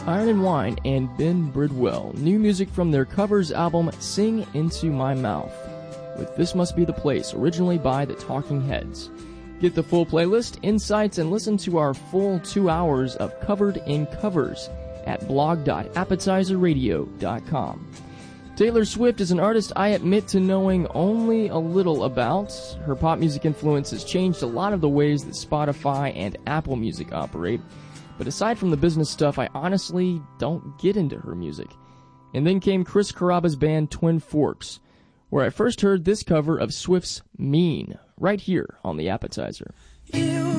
Iron and Wine and Ben Bridwell. New music from their covers album Sing Into My Mouth, with This Must Be the Place, originally by the Talking Heads. Get the full playlist, insights, and listen to our full 2 hours of Covered in Covers at blog.appetizerradio.com. Taylor Swift is an artist I admit to knowing only a little about. Her pop music influence has changed a lot of the ways that Spotify and Apple Music operate. But aside from the business stuff, I honestly don't get into her music. And then came Chris Caraba's band Twin Forks, where I first heard this cover of Swift's Mean, right here on The Appetizer.